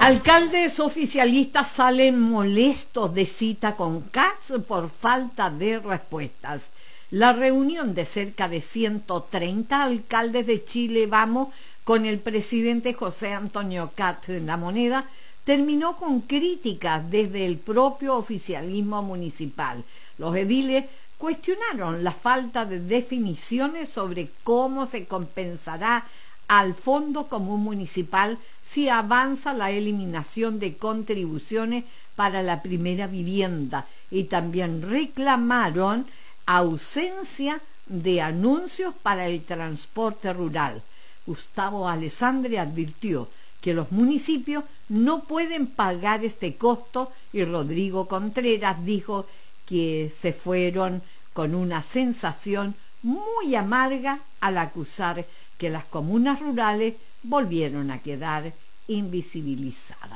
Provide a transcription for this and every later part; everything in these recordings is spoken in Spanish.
Alcaldes oficialistas salen molestos de cita con Katz por falta de respuestas. La reunión de cerca de 130 alcaldes de Chile Vamos con el presidente José Antonio Katz en La Moneda terminó con críticas desde el propio oficialismo municipal. Los ediles cuestionaron la falta de definiciones sobre cómo se compensará al Fondo Común Municipal si avanza la eliminación de contribuciones para la primera vivienda, y también reclamaron ausencia de anuncios para el transporte rural. Gustavo Alessandri advirtió que los municipios no pueden pagar este costo, y Rodrigo Contreras dijo que se fueron con una sensación muy amarga al acusar que las comunas rurales volvieron a quedar invisibilizadas.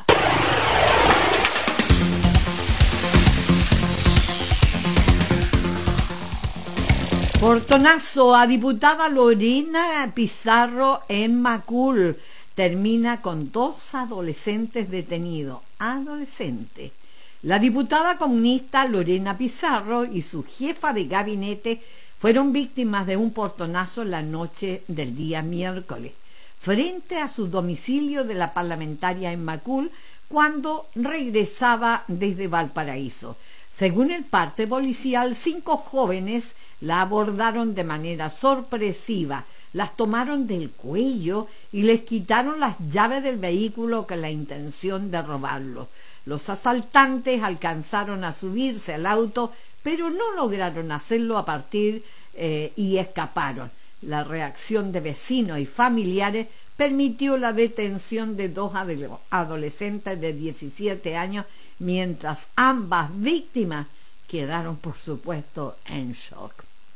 Portonazo a diputada Lorena Pizarro en Macul. Termina con 2 adolescentes detenidos. Adolescentes. La diputada comunista Lorena Pizarro y su jefa de gabinete fueron víctimas de un portonazo la noche del día miércoles, frente a su domicilio de la parlamentaria en Macul, cuando regresaba desde Valparaíso. Según el parte policial, 5 jóvenes la abordaron de manera sorpresiva, las tomaron del cuello y les quitaron las llaves del vehículo con la intención de robarlo. Los asaltantes alcanzaron a subirse al auto, pero no lograron hacerlo y escaparon. La reacción de vecinos y familiares permitió la detención de 2 adolescentes de 17 años, mientras ambas víctimas quedaron, por supuesto, en shock.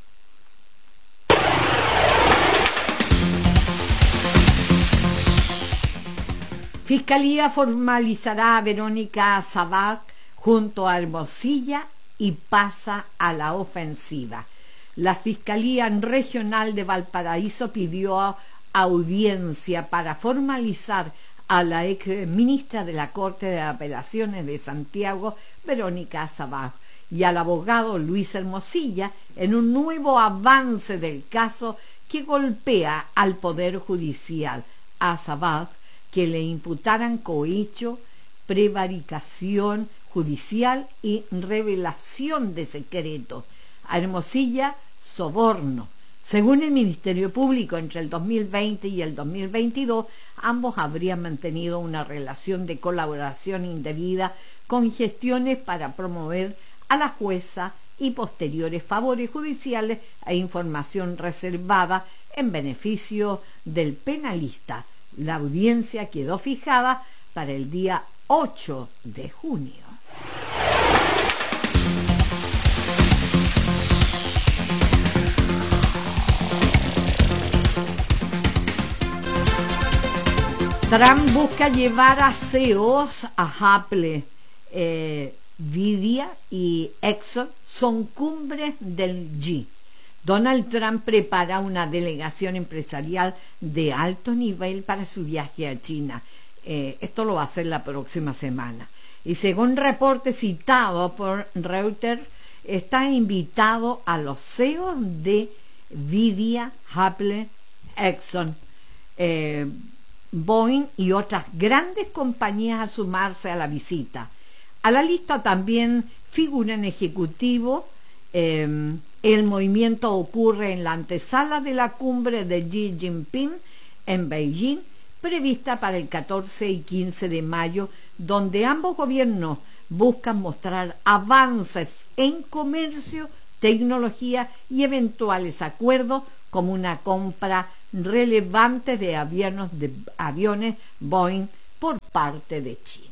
Fiscalía formalizará a Verónica Sabac junto a Hermosilla y pasa a la ofensiva. La Fiscalía Regional de Valparaíso pidió audiencia para formalizar a la ex ministra de la Corte de Apelaciones de Santiago, Verónica Sabac, y al abogado Luis Hermosilla en un nuevo avance del caso que golpea al Poder Judicial. A Sabac que le imputaran cohecho, prevaricación judicial y revelación de secretos. A Hermosilla, soborno. Según el Ministerio Público, entre el 2020 y el 2022, ambos habrían mantenido una relación de colaboración indebida con gestiones para promover a la jueza y posteriores favores judiciales e información reservada en beneficio del penalista. La audiencia quedó fijada para el día 8 de junio. Trump busca llevar a CEOs a Apple. Nvidia y Exxon son cumbres del G. Donald Trump prepara una delegación empresarial de alto nivel para su viaje a China. Esto lo va a hacer la próxima semana. Y según reportes citados por Reuters, está invitado a los CEOs de Nvidia, Apple, Exxon, Boeing y otras grandes compañías a sumarse a la visita. A la lista también figuran ejecutivos. El movimiento ocurre en la antesala de la cumbre de Xi Jinping en Beijing, prevista para el 14 y 15 de mayo, donde ambos gobiernos buscan mostrar avances en comercio, tecnología y eventuales acuerdos, como una compra relevante de aviones Boeing por parte de China.